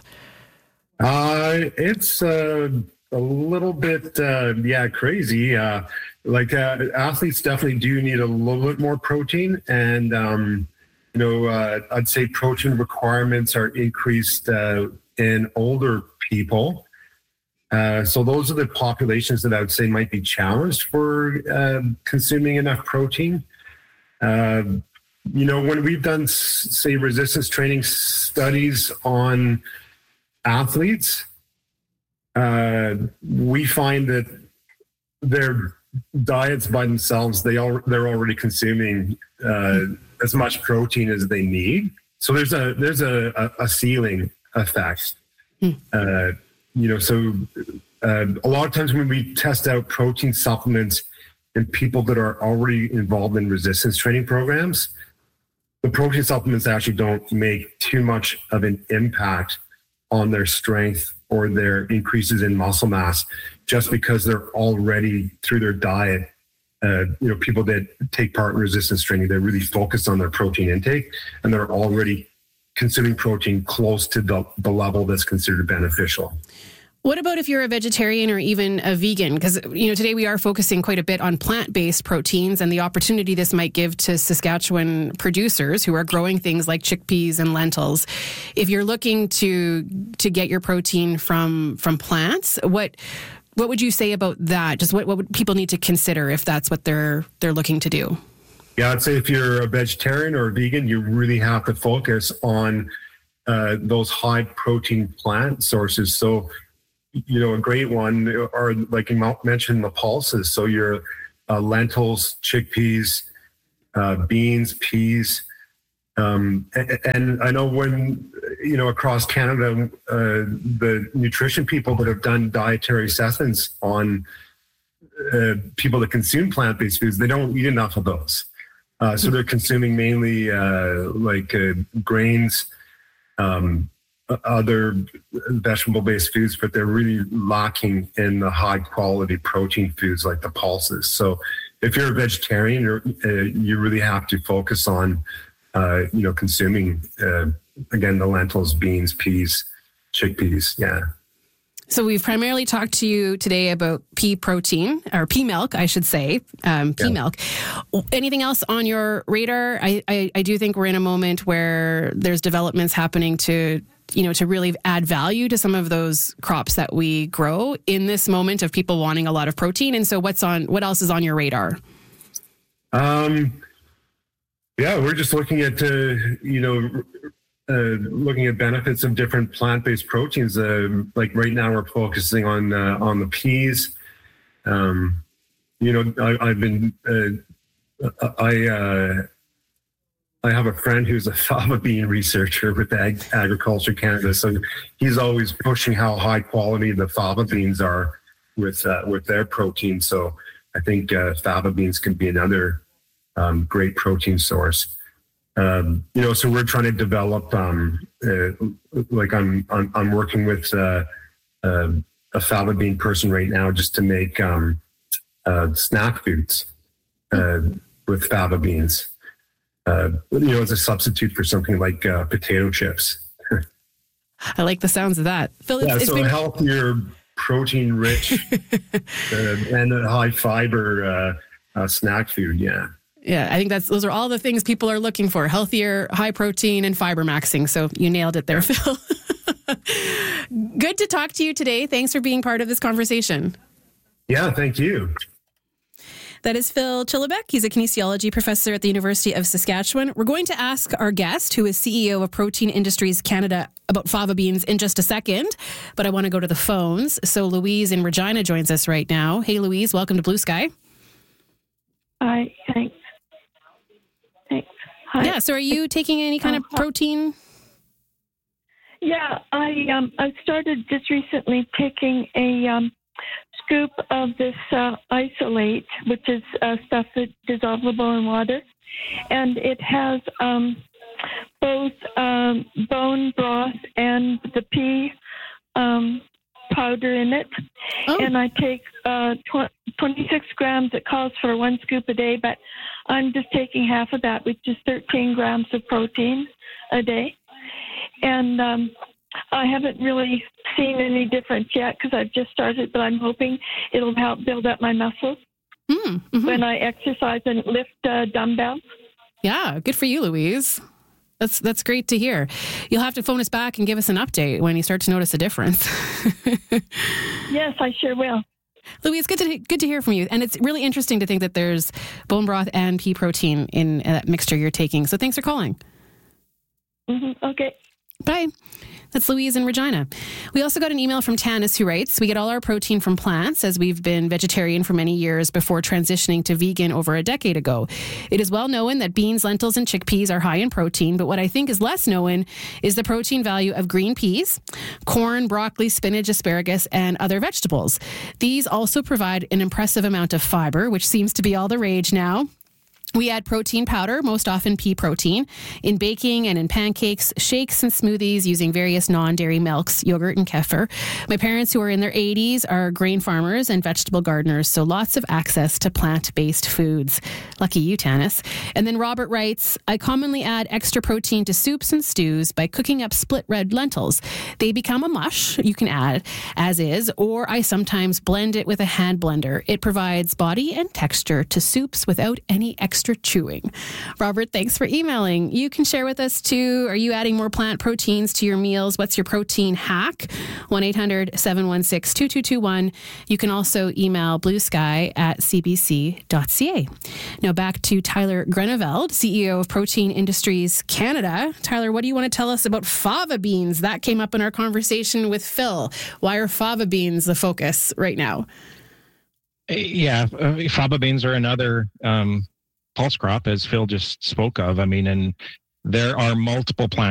Uh, it's uh, a little bit, uh, yeah, crazy. Uh, like uh, athletes definitely do need a little bit more protein. And, um, you know, uh, I'd say protein requirements are increased uh, in older people. Uh, so those are the populations that I would say might be challenged for uh, consuming enough protein. Uh, you know, when we've done, say, resistance training studies on athletes, uh, we find that their diets by themselves, they all, they're already consuming uh, as much protein as they need. So there's a there's a, a, a ceiling effect. Hmm. Uh, you know, so uh, a lot of times when we test out protein supplements in people that are already involved in resistance training programs, the protein supplements actually don't make too much of an impact on their strength or their increases in muscle mass, just because they're already through their diet. Uh, you know, people that take part in resistance training, they're really focused on their protein intake, and they're already consuming protein close to the, the level that's considered beneficial. What about if you're a vegetarian or even a vegan? Because, you know, today we are focusing quite a bit on plant-based proteins and the opportunity this might give to Saskatchewan producers who are growing things like chickpeas and lentils. If you're looking to to get your protein from from plants, what what would you say about that? Just what, what would people need to consider if that's what they're they're looking to do? Yeah, I'd say if you're a vegetarian or a vegan, you really have to focus on uh, those high protein plant sources. So, you know, a great one, or like you mentioned, the pulses. So your uh, lentils, chickpeas, uh, beans, peas. Um, and, and I know when, you know, across Canada, uh, the nutrition people that have done dietary assessments on uh, people that consume plant-based foods, they don't eat enough of those. Uh, so they're consuming mainly uh, like uh, grains, um, other vegetable-based foods, but they're really lacking in the high-quality protein foods like the pulses. So if you're a vegetarian, you're, uh, you really have to focus on, uh, you know, consuming, uh, again, the lentils, beans, peas, chickpeas. Yeah. So we've primarily talked to you today about pea protein, or pea milk, I should say, um, pea yeah. milk. Anything else on your radar? I, I, I do think we're in a moment where there's developments happening to, you know, to really add value to some of those crops that we grow in this moment of people wanting a lot of protein. And so what's on, what else is on your radar? Um, yeah, we're just looking at, uh, you know, Uh, looking at benefits of different plant-based proteins. Uh, like right now, we're focusing on uh, on the peas. Um, you know, I, I've been uh, I uh, I have a friend who's a fava bean researcher with Ag- Agriculture Canada, so he's always pushing how high quality the fava beans are with uh, with their protein. So I think uh, fava beans can be another um, great protein source. Um, you know, so we're trying to develop, um, uh, like I'm, I'm, I'm working with, uh, uh, a fava bean person right now just to make, um, uh, snack foods, uh, with fava beans, uh, you know, as a substitute for something like, uh, potato chips. I like the sounds of that. Phil, yeah, it's so been... a healthier, protein rich, uh, and a high fiber, uh, uh, snack food. Yeah. Yeah, I think that's those are all the things people are looking for: healthier, high protein, and fiber maxing. So you nailed it there, Phil. Good to talk to you today. Thanks for being part of this conversation. Yeah, thank you. That is Phil Chillibeck. He's a kinesiology professor at the University of Saskatchewan. We're going to ask our guest, who is C E O of Protein Industries Canada, about fava beans in just a second, but I want to go to the phones. So Louise in Regina joins us right now. Hey, Louise, welcome to Blue Sky. Hi, thanks. Hi. Yeah, so are you taking any kind of protein? Yeah, I um I started just recently taking a um, scoop of this uh, isolate, which is uh, stuff that's dissolvable in water, and it has um, both um, bone broth and the pea um, powder in it, oh. and I take uh, tw- twenty-six grams. It calls for one scoop a day, but I'm just taking half of that, which is thirteen grams of protein a day. And um, I haven't really seen any difference yet because I've just started, but I'm hoping it'll help build up my muscles mm-hmm. when I exercise and lift uh, dumbbells. Yeah, good for you, Louise. That's that's great to hear. You'll have to phone us back and give us an update when you start to notice a difference. Yes, I sure will. Louise, good to good to hear from you. And it's really interesting to think that there's bone broth and pea protein in that mixture you're taking. So thanks for calling. Mm-hmm. Okay. Bye. That's Louise in Regina. We also got an email from Tanis who writes, we get all our protein from plants as we've been vegetarian for many years before transitioning to vegan over a decade ago. It is well known that beans, lentils, and chickpeas are high in protein, but what I think is less known is the protein value of green peas, corn, broccoli, spinach, asparagus, and other vegetables. These also provide an impressive amount of fiber, which seems to be all the rage now. We add protein powder, most often pea protein, in baking and in pancakes, shakes, and smoothies using various non-dairy milks, yogurt, and kefir. My parents, who are in their eighties, are grain farmers and vegetable gardeners, so lots of access to plant-based foods. Lucky you, Tanis. And then Robert writes, I commonly add extra protein to soups and stews by cooking up split red lentils. They become a mush you can add as is, or I sometimes blend it with a hand blender. It provides body and texture to soups without any extra chewing. Robert, thanks for emailing. You can share with us too. Are you adding more plant proteins to your meals? What's your protein hack? one eight hundred seven one six two two two one. You can also email bluesky at c b c dot c a. Now back to Tyler Greneveld, C E O of Protein Industries Canada. Tyler, what do you want to tell us about fava beans? That came up in our conversation with Phil. Why are fava beans the focus right now? Yeah, uh, fava beans are another um, pulse crop, as Phil just spoke of. I mean, and there are multiple plants